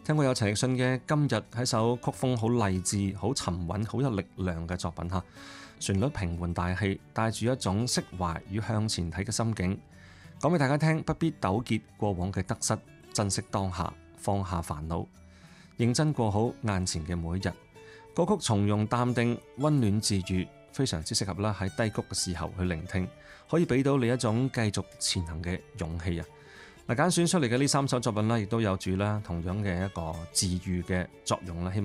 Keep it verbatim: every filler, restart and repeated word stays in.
聽過有陳奕迅嘅《今日》，係首曲風好勵志、好沉穩、好有力量嘅作品嚇。旋律平緩大氣，帶住一種釋懷與向前睇嘅心境，講俾大家聽，不必糾結過往嘅得失，珍惜當下，放下煩惱，認真過好眼前嘅每一日。歌曲從容淡定，溫暖治愈，非常之適合啦喺低谷嘅時候去聆聽，可以俾到你一種繼續前行嘅勇氣啊！嗱，揀選出嚟嘅呢三首作品啦，亦都有住啦同樣嘅一個治愈嘅作用啦。